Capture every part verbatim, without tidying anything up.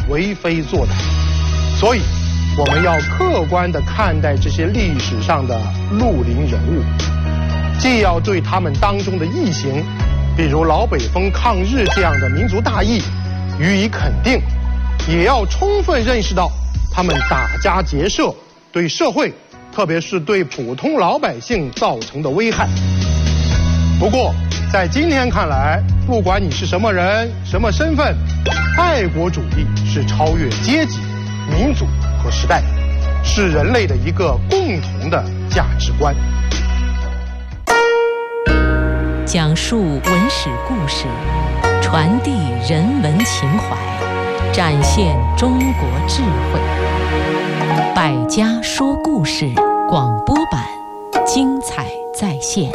为非作歹。所以我们要客观地看待这些历史上的绿林人物，既要对他们当中的义行，比如老北风抗日这样的民族大义予以肯定，也要充分认识到他们打家劫舍对社会，特别是对普通老百姓造成的危害。不过在今天看来，不管你是什么人什么身份，爱国主义是超越阶级民族和时代，是人类的一个共同的价值观。 讲述文史故事，传递人文情怀，展现中国智慧。百家说故事广播版，精彩再现。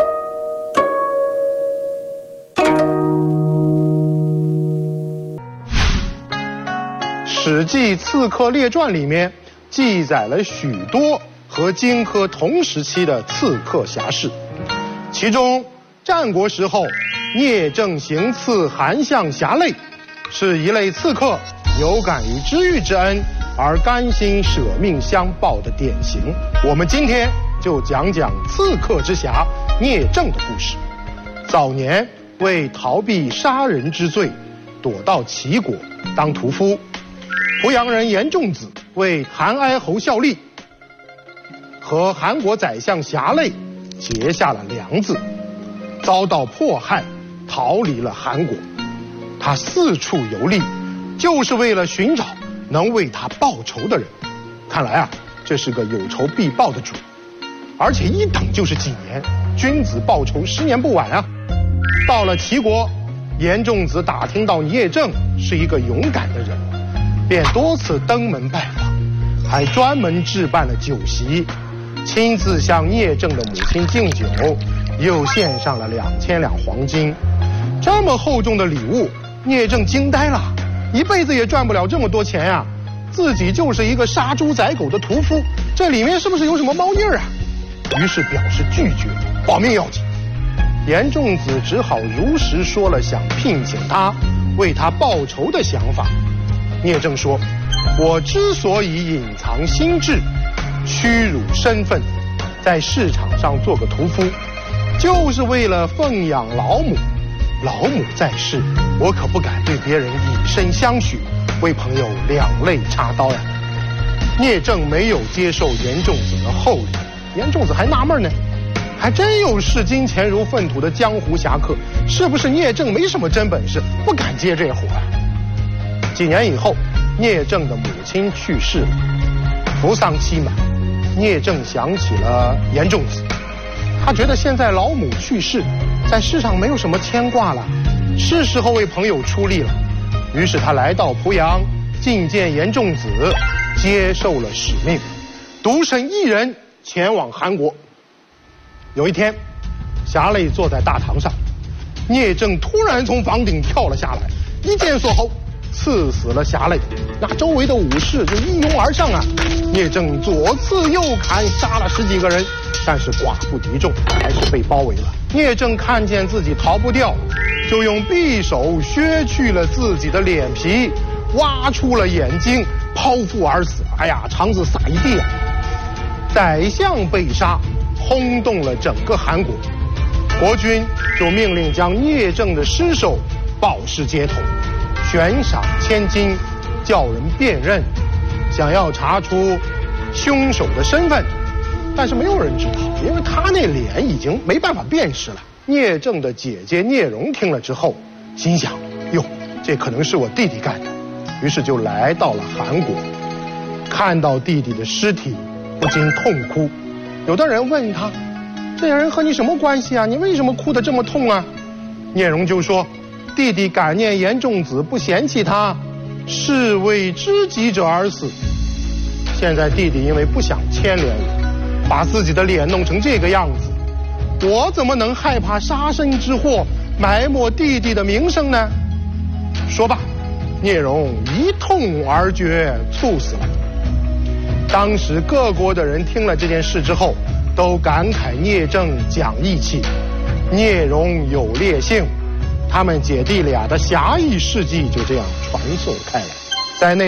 《史记·刺客列传》里面记载了许多和荆轲同时期的刺客侠士，其中战国时候聂政行刺韩相侠类，是一类刺客有感于知遇之恩而甘心舍命相报的典型。我们今天就讲讲刺客之侠聂政的故事。早年为逃避杀人之罪，躲到齐国当屠夫。濮阳人严仲子为韩哀侯效力，和韩国宰相侠类结下了梁子，遭到迫害，逃离了韩国。他四处游历，就是为了寻找能为他报仇的人。看来啊，这是个有仇必报的主，而且一等就是几年，君子报仇十年不晚啊。到了齐国，严仲子打听到聂政是一个勇敢的人，便多次登门拜访，还专门置办了酒席，亲自向聂政的母亲敬酒，又献上了两千两黄金。这么厚重的礼物，聂政惊呆了，一辈子也赚不了这么多钱呀、啊！自己就是一个杀猪宰狗的屠夫，这里面是不是有什么猫腻儿啊？于是表示拒绝，保命要紧。严仲子只好如实说了想聘请他为他报仇的想法。聂政说，我之所以隐藏心智，屈辱身份，在市场上做个屠夫，就是为了奉养老母。老母在世，我可不敢对别人以身相许，为朋友两肋插刀呀。聂政没有接受严仲子的厚礼，严仲子还纳闷呢，还真有视金钱如粪土的江湖侠客，是不是聂政没什么真本事，不敢接这活啊？几年以后，聂政的母亲去世了，服丧期满，聂政想起了严仲子，他觉得现在老母去世，在世上没有什么牵挂了，是时候为朋友出力了。于是他来到濮阳，觐见严仲子，接受了使命，独身一人前往韩国。有一天，侠类坐在大堂上，聂政突然从房顶跳了下来，一箭锁喉，刺死了侠类。那周围的武士就一拥而上啊，聂政左刺右砍，杀了十几个人，但是寡不敌众，还是被包围了。聂政看见自己逃不掉，就用匕首削去了自己的脸皮，挖出了眼睛，剖腹而死。哎呀，肠子撒一地啊！宰相被杀，轰动了整个韩国。国君就命令将聂政的尸首暴尸街头，悬赏千金，叫人辨认，想要查出凶手的身份，但是没有人知道，因为他那脸已经没办法辨识了。聂政的姐姐聂荣听了之后，心想：哟，这可能是我弟弟干的，于是就来到了韩国，看到弟弟的尸体，不禁痛哭。有的人问他，这人和你什么关系啊？你为什么哭得这么痛啊？聂荣就说，弟弟感念严仲子不嫌弃他，是为知己者而死。现在弟弟因为不想牵连我，把自己的脸弄成这个样子，我怎么能害怕杀身之祸埋没弟弟的名声呢？说罢，聂荣一痛而绝，猝死了。当时各国的人听了这件事之后，都感慨聂政讲义气，聂荣有烈性，他们姐弟俩的侠义事迹就这样传颂开来。在那